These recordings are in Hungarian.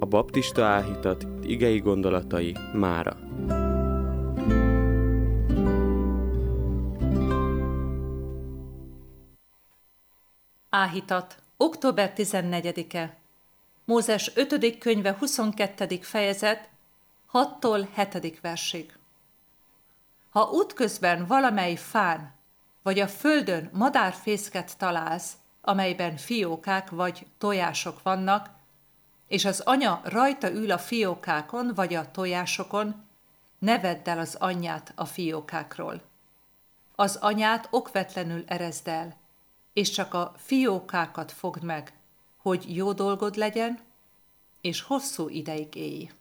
baptista áhítat igei gondolatai mára. Áhítat. Október 14-e. Mózes 5. könyve 22. fejezet 6-tól 7. versig. Ha útközben valamely fán vagy a földön madárfészket találsz, amelyben fiókák vagy tojások vannak, és az anya rajta ül a fiókákon vagy a tojásokon, ne vedd el az anyját a fiókákról. Az anyát okvetlenül erezd el, és csak a fiókákat fogd meg, hogy jó dolgod legyen, és hosszú ideig élj.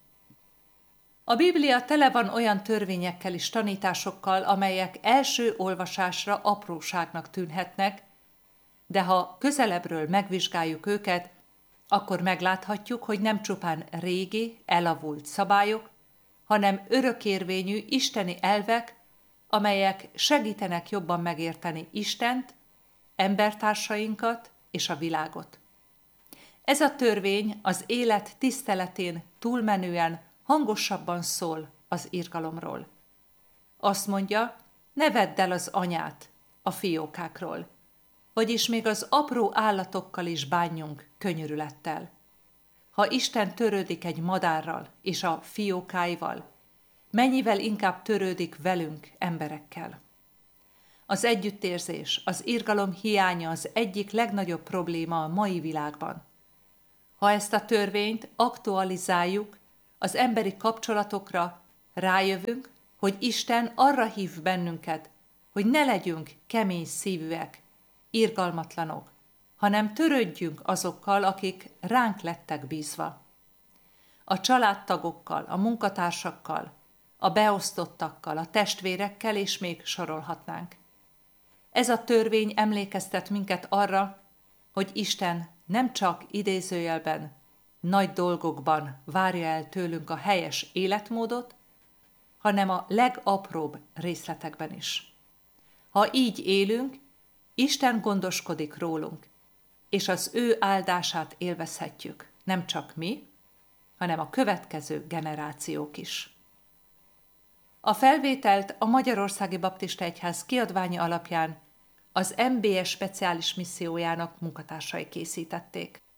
A Biblia tele van olyan törvényekkel és tanításokkal, amelyek első olvasásra apróságnak tűnhetnek, de ha közelebbről megvizsgáljuk őket, akkor megláthatjuk, hogy nem csupán régi, elavult szabályok, hanem örökérvényű isteni elvek, amelyek segítenek jobban megérteni Istent, embertársainkat és a világot. Ez a törvény az élet tiszteletén túlmenően hangosabban szól az irgalomról. Azt mondja, ne vedd el az anyát a fiókákról, vagyis még az apró állatokkal is bánjunk könyörülettel. Ha Isten törődik egy madárral és a fiókáival, mennyivel inkább törődik velünk, emberekkel. Az együttérzés, az irgalom hiánya az egyik legnagyobb probléma a mai világban. Ha ezt a törvényt aktualizáljuk az emberi kapcsolatokra, rájövünk, hogy Isten arra hív bennünket, hogy ne legyünk kemény szívűek, irgalmatlanok, hanem törődjünk azokkal, akik ránk lettek bízva. A családtagokkal, a munkatársakkal, a beosztottakkal, a testvérekkel, és még sorolhatnánk. Ez a törvény emlékeztet minket arra, hogy Isten nem csak idézőjelben, nagy dolgokban várja el tőlünk a helyes életmódot, hanem a legapróbb részletekben is. Ha így élünk, Isten gondoskodik rólunk, és az ő áldását élvezhetjük, nem csak mi, hanem a következő generációk is. A felvételt a Magyarországi Baptista Egyház kiadványa alapján az MBS speciális missziójának munkatársai készítették.